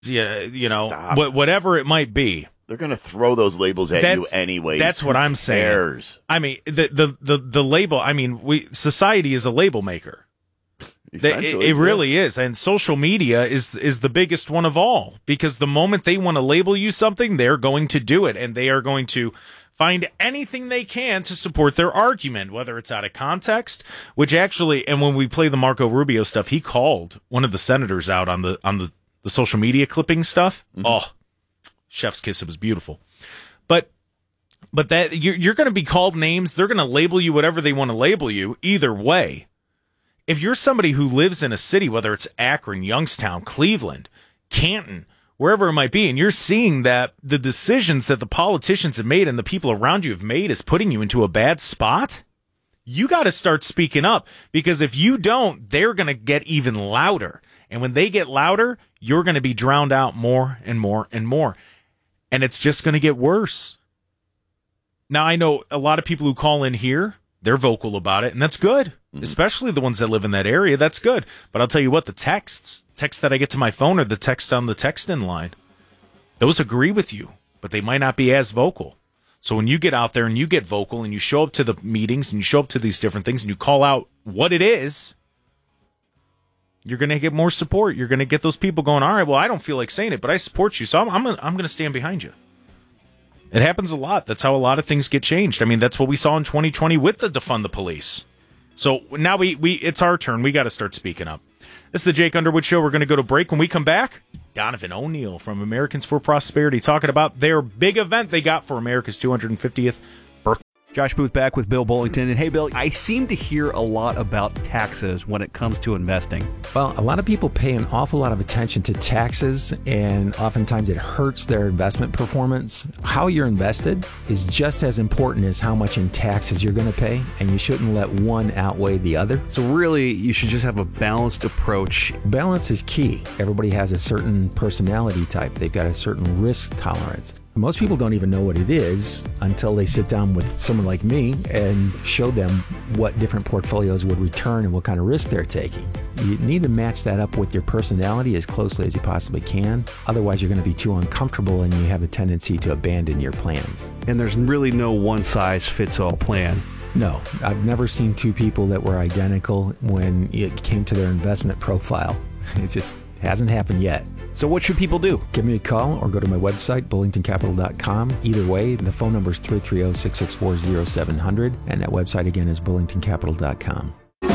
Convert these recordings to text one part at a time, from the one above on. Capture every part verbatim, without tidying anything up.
Yeah, you know, Stop. wh- whatever it might be. They're going to throw those labels at That's, you anyway. That's what I'm saying. Cares? I mean, the, the, the, the label, I mean, we society is a label maker. It, it really yeah. is. And social media is is the biggest one of all, because the moment they want to label you something, they're going to do it, and they are going to find anything they can to support their argument, whether it's out of context, which actually, and when we play the Marco Rubio stuff, he called one of the senators out on the on the, the social media clipping stuff. Mm-hmm. Oh, chef's kiss. It was beautiful. But but that you're, you're going to be called names. They're going to label you whatever they want to label you either way. If you're somebody who lives in a city, whether it's Akron, Youngstown, Cleveland, Canton, wherever it might be, and you're seeing that the decisions that the politicians have made and the people around you have made is putting you into a bad spot, you got to start speaking up, because if you don't, they're going to get even louder. And when they get louder, you're going to be drowned out more and more and more. And it's just going to get worse. Now, I know a lot of people who call in here, they're vocal about it, and that's good. Mm-hmm. Especially the ones that live in that area, that's good. But I'll tell you what, the texts, texts that I get to my phone or the texts on the text-in line, those agree with you, but they might not be as vocal. So when you get out there and you get vocal and you show up to the meetings and you show up to these different things and you call out what it is, you're going to get more support. You're going to get those people going, all right, well, I don't feel like saying it, but I support you, so I'm I'm, I'm going to stand behind you. It happens a lot. That's how a lot of things get changed. I mean, that's what we saw in twenty twenty with the defund the police. So now we, we it's our turn. We got to start speaking up. This is the Jake Underwood Show. We're going to go to break. When we come back, Donovan O'Neill from Americans for Prosperity talking about their big event they got for America's two hundred fiftieth birthday. Josh Booth back with Bill Bullington. And hey, Bill, I seem to hear a lot about taxes when it comes to investing. Well, a lot of people pay an awful lot of attention to taxes, and oftentimes it hurts their investment performance. How you're invested is just as important as how much in taxes you're going to pay, and you shouldn't let one outweigh the other. So really, you should just have a balanced approach. Balance is key. Everybody has a certain personality type. They've got a certain risk tolerance. Most people don't even know what it is until they sit down with someone like me and show them what different portfolios would return and what kind of risk they're taking. You need to match that up with your personality as closely as you possibly can. Otherwise, you're going to be too uncomfortable and you have a tendency to abandon your plans. And there's really no one-size-fits-all plan. No, I've never seen two people that were identical when it came to their investment profile. It just hasn't happened yet. So what should people do? Give me a call or go to my website, bullington capital dot com. Either way, the phone number is three three zero, six six four, zero seven zero zero, and that website again is bullington capital dot com.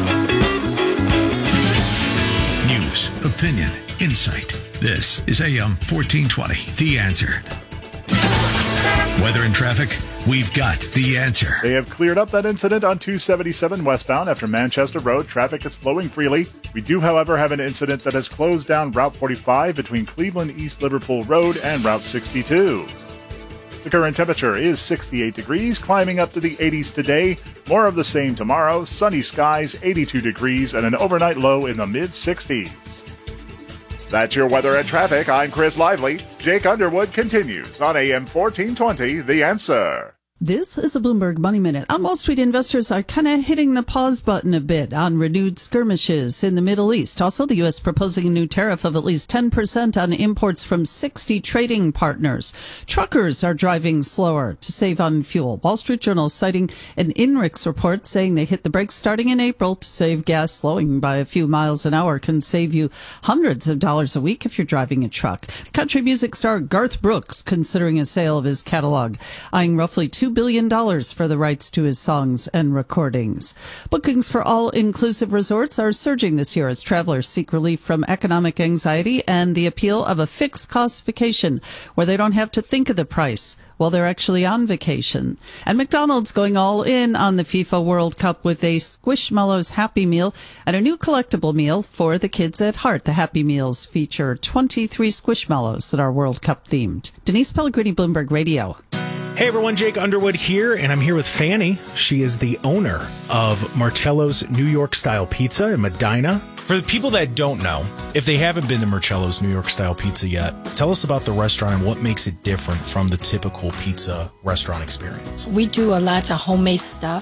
News, opinion, insight. This is A M fourteen twenty, The Answer. Weather and traffic, we've got the answer. They have cleared up that incident on two seventy-seven westbound after Manchester Road. Traffic is flowing freely. We do, however, have an incident that has closed down Route forty-five between Cleveland East Liverpool Road and Route sixty-two. The current temperature is sixty-eight degrees, climbing up to the eighties today. More of the same tomorrow. Sunny skies, eighty-two degrees, and an overnight low in the mid-sixties. That's your weather and traffic. I'm Chris Lively. Jake Underwood continues on A M fourteen twenty, The Answer. This is a Bloomberg Money Minute. On Wall Street, investors are kind of hitting the pause button a bit on renewed skirmishes in the Middle East. Also, the U S proposing a new tariff of at least ten percent on imports from sixty trading partners. Truckers are driving slower to save on fuel. Wall Street Journal citing an INRIX report saying they hit the brakes starting in April to save gas. Slowing by a few miles an hour can save you hundreds of dollars a week if you're driving a truck. Country music star Garth Brooks considering a sale of his catalog, eyeing roughly two billion dollars for the rights to his songs and recordings. Bookings for all-inclusive resorts are surging this year as travelers seek relief from economic anxiety and the appeal of a fixed-cost vacation where they don't have to think of the price while they're actually on vacation. And McDonald's going all in on the FIFA World Cup with a Squishmallows Happy Meal and a new collectible meal for the kids at heart. The Happy Meals feature twenty-three Squishmallows that are World Cup themed. Denise Pellegrini, Bloomberg Radio. Hey everyone, Jake Underwood here, and I'm here with Fanny. She is the owner of Marcello's New York Style Pizza in Medina. For the people that don't know, if they haven't been to Marcello's New York Style Pizza yet, tell us about the restaurant and what makes it different from the typical pizza restaurant experience. We do a lot of homemade stuff.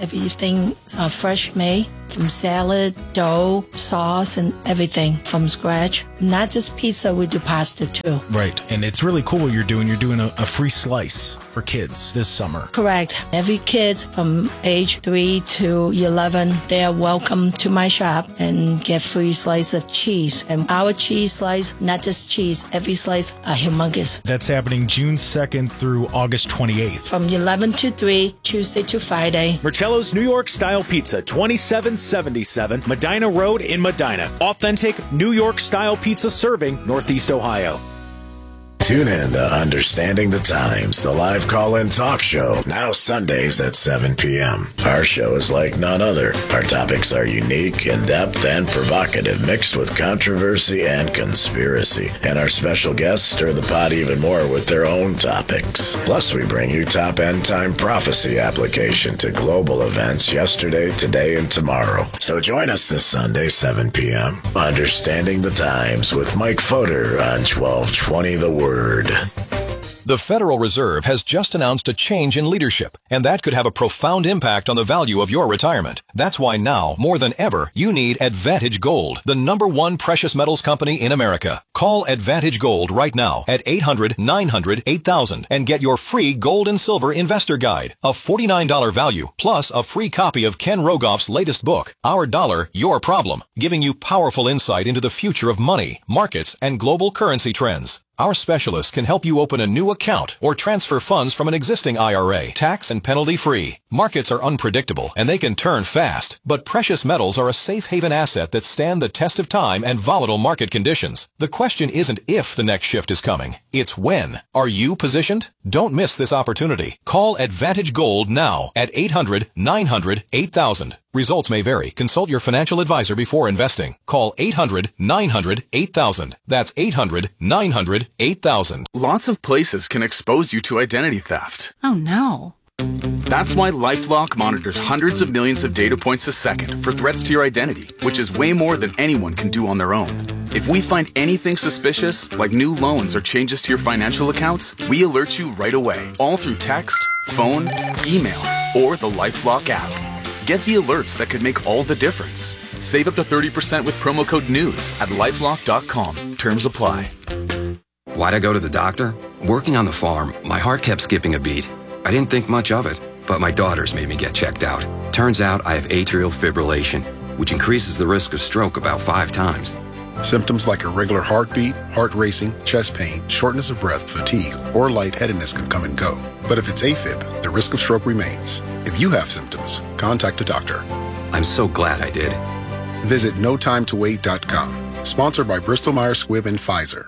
everything uh, fresh made, from salad, dough, sauce, and everything from scratch. Not just pizza, we do pasta too. Right. And it's really cool what you're doing. You're doing a, a free slice for kids this summer. Correct. Every kid from age three to eleven, they are welcome to my shop and get free slice of cheese. And our cheese slice, not just cheese, every slice are humongous. That's happening June second through August twenty-eighth. From eleven to three, Tuesday to Friday. Marcello's New York Style Pizza, twenty-seven seventy-seven Medina Road in Medina. Authentic New York Style Pizza serving Northeast Ohio. Tune in to Understanding the Times, the live call-in talk show, now Sundays at seven p.m. Our show is like none other. Our topics are unique, in-depth, and provocative, mixed with controversy and conspiracy. And our special guests stir the pot even more with their own topics. Plus, we bring you top end-time prophecy application to global events yesterday, today, and tomorrow. So join us this Sunday, seven p.m. Understanding the Times with Mike Fodor on twelve twenty The Word. The Federal Reserve has just announced a change in leadership, and that could have a profound impact on the value of your retirement. That's why now, more than ever, you need Advantage Gold, the number one precious metals company in America. Call Advantage Gold right now at eight hundred, nine hundred, eight thousand and get your free gold and silver investor guide, a forty-nine dollars value, plus a free copy of Ken Rogoff's latest book, Our Dollar, Your Problem, giving you powerful insight into the future of money, markets, and global currency trends. Our specialists can help you open a new account or transfer funds from an existing I R A, tax and penalty free. Markets are unpredictable and they can turn fast, but precious metals are a safe haven asset that stand the test of time and volatile market conditions. The question isn't if the next shift is coming, it's when. Are you positioned? Don't miss this opportunity. Call Advantage Gold now at eight hundred, nine hundred, eight thousand. Results may vary. Consult your financial advisor before investing. Call eight hundred, nine hundred, eight thousand. That's eight hundred, nine hundred, eight thousand. Lots of places can expose you to identity theft. Oh no. That's why LifeLock monitors hundreds of millions of data points a second for threats to your identity, which is way more than anyone can do on their own. If we find anything suspicious, like new loans or changes to your financial accounts, we alert you right away, all through text, phone, email, or the LifeLock app. Get the alerts that could make all the difference. Save up to thirty percent with promo code NEWS at lifelock dot com. Terms apply. Why'd I go to the doctor? Working on the farm, my heart kept skipping a beat. I didn't think much of it, but my daughters made me get checked out. Turns out I have atrial fibrillation, which increases the risk of stroke about five times. Symptoms like irregular heartbeat, heart racing, chest pain, shortness of breath, fatigue, or lightheadedness can come and go. But if it's AFib, the risk of stroke remains. If you have symptoms, contact a doctor. I'm so glad I did. Visit no time to wait dot com. Sponsored by Bristol Myers Squibb and Pfizer.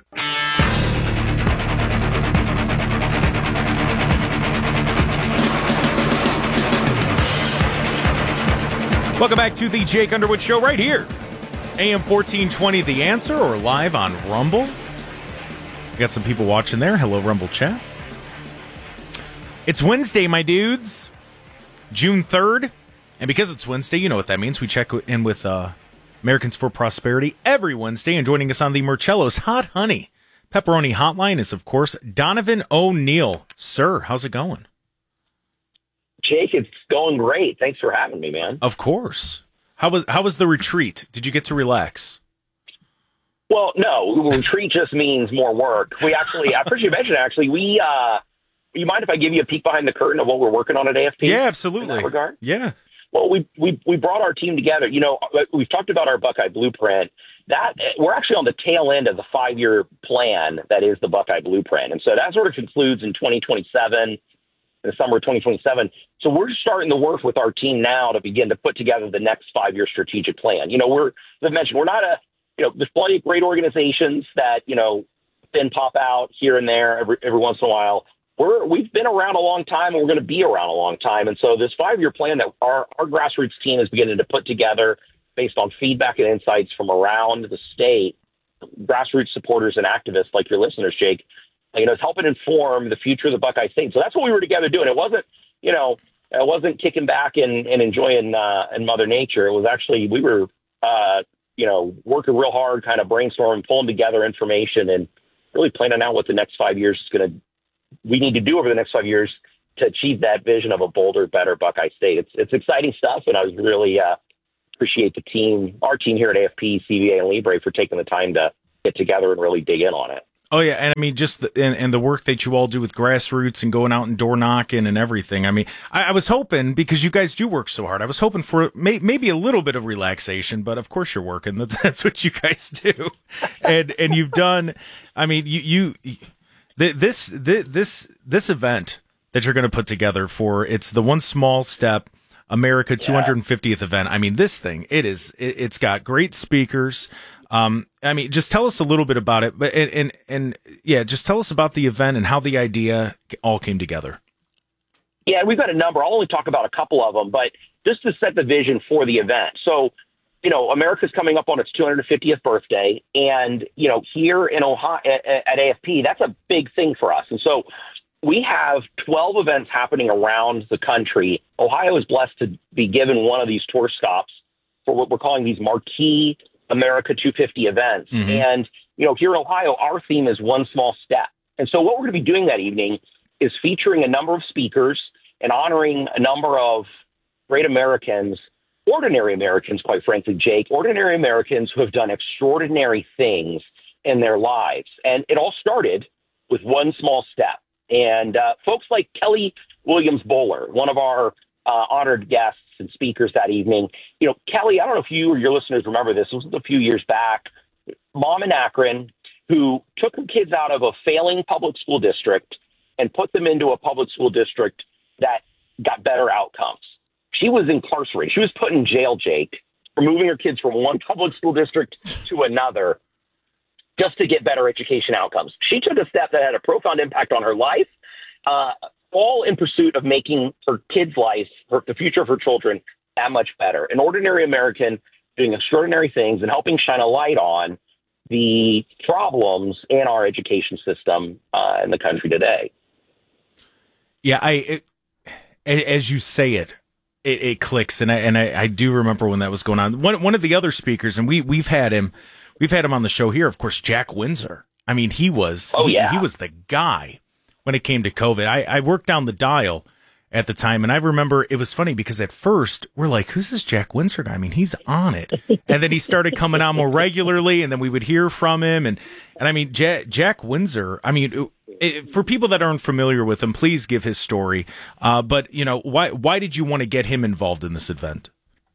Welcome back to the Jake Underwood Show right here. A M fourteen twenty The Answer, or live on Rumble. We got some people watching there. Hello, Rumble chat. It's Wednesday, my dudes. June third. And because it's Wednesday, you know what that means. We check in with uh, Americans for Prosperity every Wednesday. And joining us on the Marcello's Hot Honey Pepperoni Hotline is, of course, Donovan O'Neill. Sir, how's it going? Jake, it's going great. Thanks for having me, man. Of course. How was how was the retreat? Did you get to relax? Well, no. Retreat just means more work. We actually, I appreciate you mentioning, actually, we, uh, you mind if I give you a peek behind the curtain of what we're working on at A F P? Yeah, absolutely. In that regard? Yeah. Well, we, we, we brought our team together. You know, we've talked about our Buckeye Blueprint. That we're actually on the tail end of the five-year plan that is the Buckeye Blueprint. And so that sort of concludes in twenty twenty-seven, in the summer of twenty twenty-seven. So we're starting to work with our team now to begin to put together the next five-year strategic plan. You know, we're, as I mentioned, we're not a, you know, there's plenty of great organizations that, you know, then pop out here and there every, every once in a while. We're, we've been around a long time and we're going to be around a long time. And so this five-year plan that our, our grassroots team is beginning to put together based on feedback and insights from around the state, grassroots supporters and activists like your listeners, Jake, you know, it's helping inform the future of the Buckeye State. So that's what we were together doing. It wasn't, you know, it wasn't kicking back and, and enjoying uh, and Mother Nature. It was actually, we were, uh, you know, working real hard, kind of brainstorming, pulling together information and really planning out what the next five years is going to, we need to do over the next five years to achieve that vision of a bolder, better Buckeye State. It's it's exciting stuff, and I was really uh, appreciate the team, our team here at A F P, C V A, and Libre for taking the time to get together and really dig in on it. Oh, yeah, and I mean, just the, and, and the work that you all do with grassroots and going out and door knocking and everything. I mean, I, I was hoping, because you guys do work so hard, I was hoping for may, maybe a little bit of relaxation, but of course you're working. That's that's what you guys do. And and you've done, I mean, you, you this, this, this, this event that you're going to put together for, it's the One Small Step America two hundred fiftieth yeah. event. I mean, this thing, it is, it, it's got great speakers. Um, I mean, just tell us a little bit about it, but and, and and yeah, just tell us about the event and how the idea all came together. Yeah, we've got a number. I'll only talk about a couple of them, but just to set the vision for the event. So, you know, America's coming up on its two hundred fiftieth birthday, and you know, here in Ohio at, at A F P, that's a big thing for us. And so, we have twelve events happening around the country. Ohio is blessed to be given one of these tour stops for what we're calling these marquee America two fifty events. Mm-hmm. And, you know, here in Ohio, our theme is One Small Step. And so what we're going to be doing that evening is featuring a number of speakers and honoring a number of great Americans, ordinary Americans, quite frankly, Jake, ordinary Americans who have done extraordinary things in their lives. And it all started with one small step. And uh, folks like Kelly Williams Bowler, one of our uh, honored guests and speakers that evening. You know, Kelly, I don't know if you or your listeners remember this. This was a few years back. Mom in Akron who took her kids out of a failing public school district and put them into a public school district that got better outcomes. She was incarcerated. She was put in jail, Jake, for moving her kids from one public school district to another just to get better education outcomes. She took a step that had a profound impact on her life, uh, all in pursuit of making her kids' life, her, the future of her children, that much better. An ordinary American doing extraordinary things and helping shine a light on the problems in our education system uh, in the country today. Yeah, I it, as you say it, it, it clicks, and I and I, I do remember when that was going on. One one of the other speakers, and we we've had him, we've had him on the show here, of course, Jack Windsor. I mean, he was oh yeah, he, he was the guy when it came to COVID. I, I worked down the dial at the time, and I remember it was funny because at first we're like, who's this Jack Windsor guy? I mean, he's on it. And then he started coming out more regularly, and then we would hear from him. And, and I mean, Jack, Jack Windsor, I mean, it, it, for people that aren't familiar with him, please give his story. Uh, but, you know, why why did you want to get him involved in this event?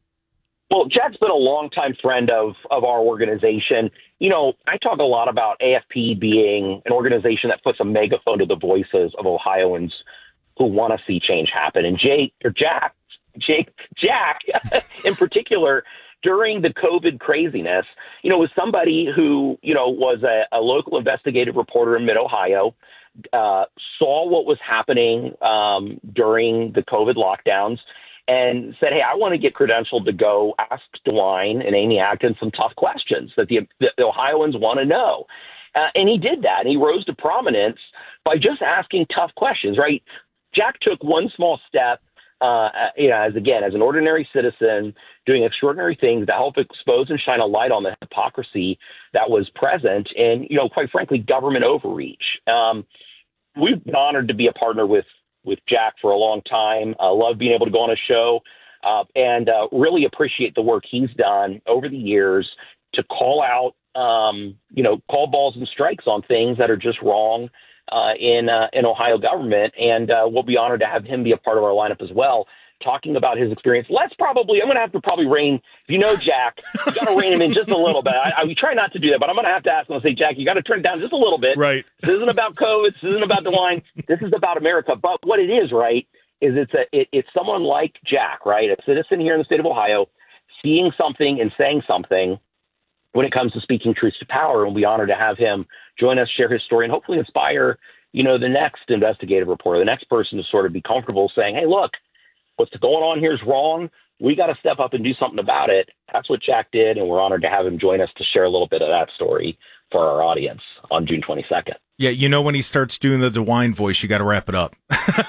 Well, Jack's been a longtime friend of, of our organization. You know, I talk a lot about A F P being an organization that puts a megaphone to the voices of Ohioans who want to see change happen. And Jake, or Jack, Jake, Jack, in particular, during the COVID craziness, you know, was somebody who, you know, was a, a local investigative reporter in Mid-Ohio, uh, saw what was happening um, during the COVID lockdowns, and said, hey, I want to get credentialed to go ask DeWine and Amy Acton some tough questions that the, the Ohioans want to know. Uh, and he did that. And he rose to prominence by just asking tough questions, right? Jack took one small step, uh, you know, as again, as an ordinary citizen, doing extraordinary things to help expose and shine a light on the hypocrisy that was present and, you know, quite frankly, government overreach. Um, we've been honored to be a partner with with Jack for a long time. I uh, love being able to go on a show uh, and uh, really appreciate the work he's done over the years to call out, um, you know, call balls and strikes on things that are just wrong uh, in uh, in Ohio government. And uh, we'll be honored to have him be a part of our lineup as well, talking about his experience. Let's probably, I'm going to have to probably rein, if you know Jack, you got to rein him in just a little bit. I, I we try not to do that, but I'm going to have to ask him and say, Jack, you got to turn it down just a little bit. Right. This isn't about COVID. This isn't about DeWine. This is about America. But what it is, right, is it's a it, it's someone like Jack, right, a citizen here in the state of Ohio, seeing something and saying something when it comes to speaking truth to power. And we'll be honored to have him join us, share his story, and hopefully inspire, you know, the next investigative reporter, the next person to sort of be comfortable saying, hey, look, what's going on here is wrong. We got to step up and do something about it. That's what Jack did, and we're honored to have him join us to share a little bit of that story for our audience on June twenty-second. Yeah, you know, when he starts doing the DeWine voice, you got to wrap it up.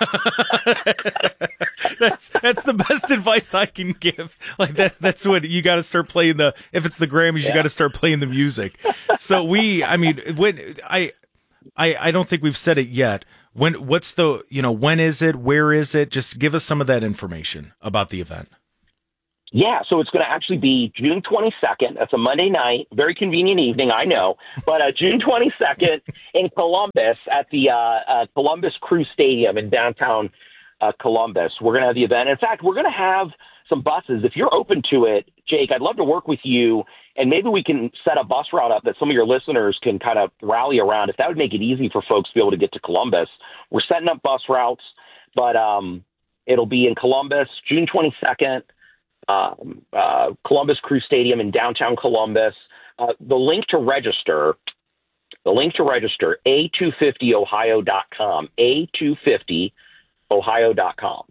that's that's the best advice I can give. Like that, that's what you got to start playing the. If it's the Grammys, yeah. You got to start playing the music. So we, I mean, when I, I, I don't think we've said it yet. When, what's the, you know, when is it? Where is it? Just give us some of that information about the event. Yeah, so it's going to actually be June twenty-second. That's a Monday night. Very convenient evening, I know. But uh, June twenty-second in Columbus at the uh, uh, Columbus Crew Stadium in downtown uh, Columbus. We're going to have the event. In fact, we're going to have some buses. If you're open to it, Jake, I'd love to work with you, and maybe we can set a bus route up that some of your listeners can kind of rally around. If that would make it easy for folks to be able to get to Columbus. We're setting up bus routes, but um, it'll be in Columbus, June twenty-second. Um, uh, Columbus Crew Stadium in downtown Columbus. Uh, the link to register, the link to register, A two fifty ohio dot com, A two fifty ohio dot com.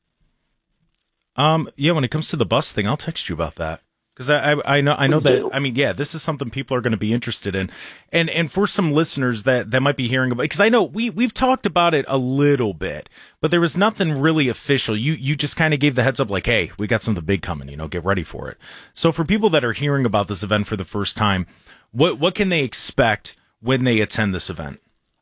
Um, yeah, when it comes to the bus thing, I'll text you about that. Because I, I, I know, I know that, I mean, yeah, this is something people are going to be interested in. And, and for some listeners that, that might be hearing about, because I know we, we've talked about it a little bit, but there was nothing really official. You, you just kind of gave the heads up like, hey, we got something big coming, you know, get ready for it. So for people that are hearing about this event for the first time, what, what can they expect when they attend this event?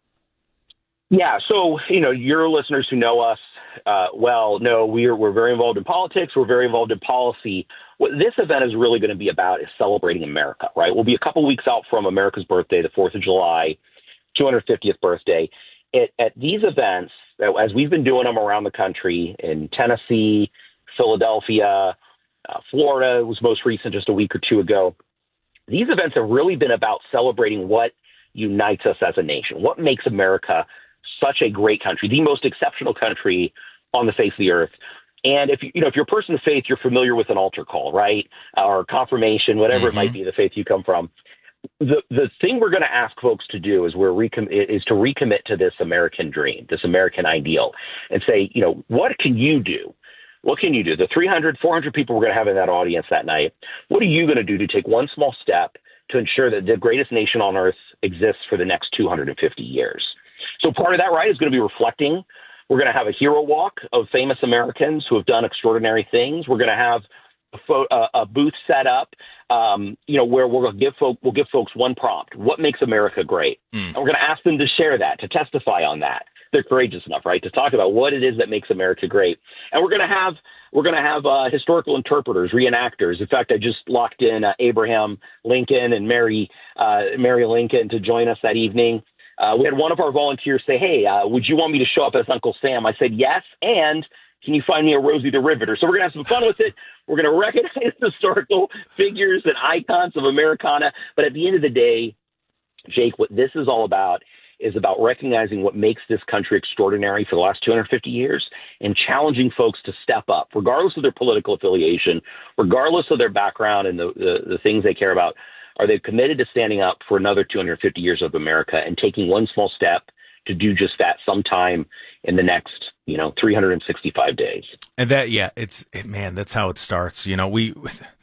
Yeah. So, you know, your listeners who know us, uh, well, know we're, we're very involved in politics. We're very involved in policy. What this event is really going to be about is celebrating America, right? We'll be a couple weeks out from America's birthday, the fourth of July, two hundred fiftieth birthday. It, at these events, as we've been doing them around the country in Tennessee, Philadelphia, uh, Florida was most recent just a week or two ago. These events have really been about celebrating what unites us as a nation, what makes America such a great country, the most exceptional country on the face of the earth. And if you, you know, if you're a person of faith, you're familiar with an altar call, right? Or confirmation, whatever mm-hmm. it might be, the faith you come from. The the thing we're going to ask folks to do is we're recom- is to recommit to this American dream, this American ideal, and say, you know, what can you do? What can you do? The three hundred, four hundred people we're going to have in that audience that night, what are you going to do to take one small step to ensure that the greatest nation on earth exists for the next two hundred fifty years? So part of that, right, is going to be reflecting. We're going to have a hero walk of famous Americans who have done extraordinary things. We're going to have a, fo- uh, a booth set up, um, you know, where we're going to give folk, we'll give folks one prompt: what makes America great? Mm. And we're going to ask them to share that, to testify on that. They're courageous enough, right, to talk about what it is that makes America great. And we're going to have we're going to have uh, historical interpreters, reenactors. In fact, I just locked in uh, Abraham Lincoln and Mary uh, Mary Lincoln to join us that evening. Uh, we had one of our volunteers say, hey, uh, would you want me to show up as Uncle Sam? I said, yes. And can you find me a Rosie the Riveter? So we're going to have some fun with it. We're going to recognize historical figures and icons of Americana. But at the end of the day, Jake, what this is all about is about recognizing what makes this country extraordinary for the last two hundred fifty years and challenging folks to step up, regardless of their political affiliation, regardless of their background and the, the, the things they care about. Are they committed to standing up for another two hundred fifty years of America and taking one small step to do just that sometime in the next, you know, three hundred sixty-five days? And that, yeah, it's, it, man, that's how it starts. You know, we,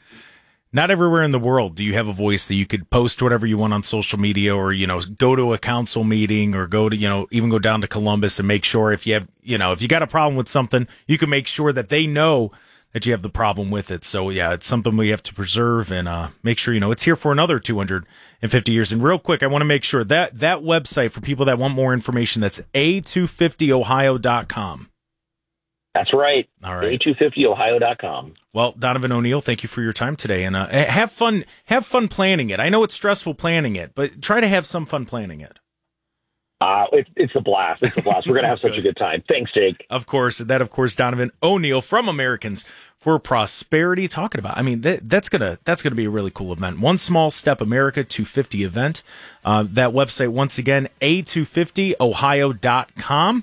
not everywhere in the world do you have a voice that you could post whatever you want on social media, or, you know, go to a council meeting, or go to, you know, even go down to Columbus and make sure if you have, you know, if you got a problem with something, you can make sure that they know that you have the problem with it. So yeah, it's something we have to preserve and uh, make sure, you know, it's here for another two hundred fifty years. And real quick, I want to make sure that that website for people that want more information, that's A two fifty ohio dot com. That's right. All right. A two fifty ohio dot com. Well, Donovan O'Neill, thank you for your time today, and uh, have fun. Have fun planning it. I know it's stressful planning it, but try to have some fun planning it. Uh, it, it's a blast. It's a blast. We're going to have such a good time. Thanks, Jake. Of course. That, of course, Donovan O'Neill from Americans for Prosperity talking about. I mean, that, that's going to that's gonna be a really cool event. One Small Step America two fifty event. Uh, that website, once again, A two fifty ohio dot com.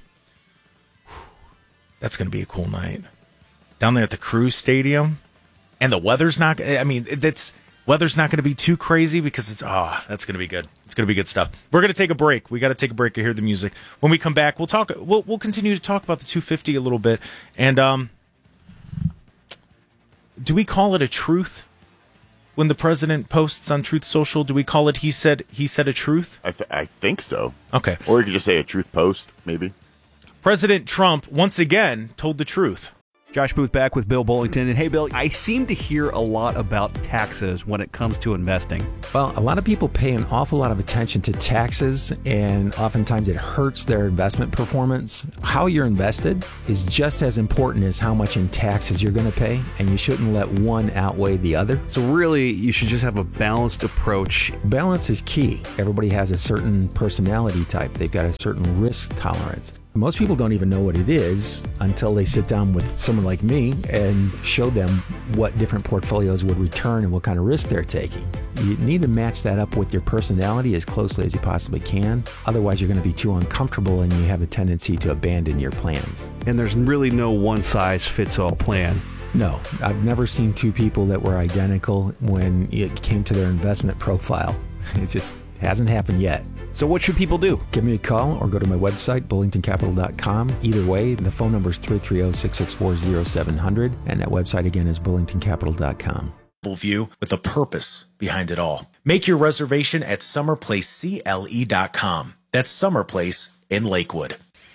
That's going to be a cool night. Down there at the Crew Stadium. And the weather's not, I mean, that's... Weather's not going to be too crazy because it's, oh, that's going to be good. It's going to be good stuff. We're going to take a break. We got to take a break to hear the music. When we come back, we'll talk, we'll, we'll continue to talk about the two fifty a little bit. And, um, do we call it a truth when the president posts on Truth Social? Do we call it, he said, he said a truth? I, th- I think so. Okay. Or you could just say a truth post, maybe. President Trump, once again, told the truth. Josh Booth back with Bill Bullington. And hey, Bill, I seem to hear a lot about taxes when it comes to investing. Well, a lot of people pay an awful lot of attention to taxes, and oftentimes it hurts their investment performance. How you're invested is just as important as how much in taxes you're going to pay, and you shouldn't let one outweigh the other. So really, you should just have a balanced approach. Balance is key. Everybody has a certain personality type. They've got a certain risk tolerance. Most people don't even know what it is until they sit down with someone like me and show them what different portfolios would return and what kind of risk they're taking. You need to match that up with your personality as closely as you possibly can. Otherwise, you're going to be too uncomfortable and you have a tendency to abandon your plans. And there's really no one-size-fits-all plan. No, I've never seen two people that were identical when it came to their investment profile. It just hasn't happened yet. So what should people do? Give me a call or go to my website, bullington capital dot com. Either way, the phone number is three three zero, six six four, zero seven zero zero, and that website again is bullington capital dot com. View with a purpose behind it all. Make your reservation at summer place C L E dot com. That's Summer Place in Lakewood.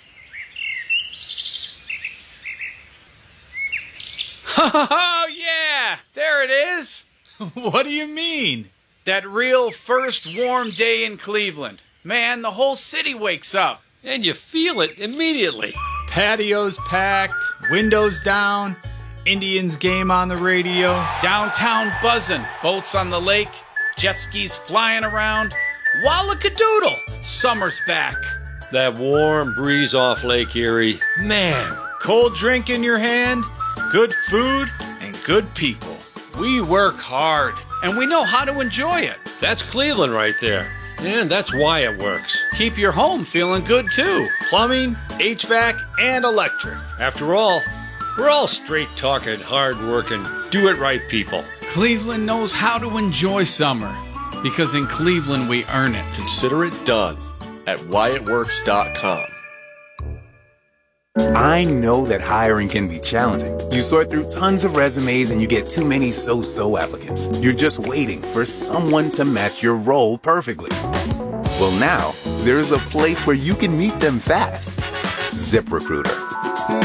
Oh, yeah! There it is! What do you mean? That real first warm day in Cleveland. Man, the whole city wakes up. And you feel it immediately. Patios packed, windows down, Indians game on the radio, downtown buzzing, boats on the lake, jet skis flying around. Wallakadoodle! Summer's back. That warm breeze off Lake Erie. Man, cold drink in your hand, good food, and good people. We work hard, and we know how to enjoy it. That's Cleveland right there. And that's why it works. Keep your home feeling good, too. Plumbing, H V A C, and electric. After all, we're all straight-talking, hard-working, do-it-right people. Cleveland knows how to enjoy summer, because in Cleveland we earn it. Consider it done at why it works dot com. I know that hiring can be challenging. You sort through tons of resumes and you get too many so-so applicants. You're just waiting for someone to match your role perfectly. Well, now, there's a place where you can meet them fast. ZipRecruiter.